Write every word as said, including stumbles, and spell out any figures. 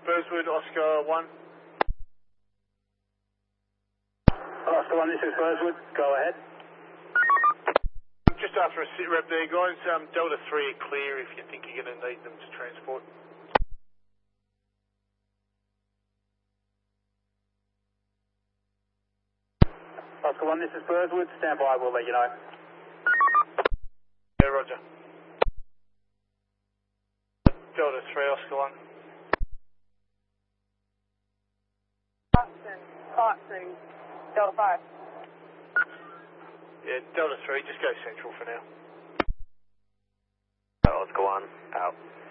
Burswood, Oscar one. Oscar one, this is Burswood. Go ahead. Just after a sit rep there, guys. Um, Delta three are clear if you think you're going to need them to transport. Oscar one, this is Burswood. Stand by, we'll let you know. Yeah, roger. Delta three, Oscar one. Austin, Austin, Delta five. Yeah, Delta three, just go central for now. Oscar one, out.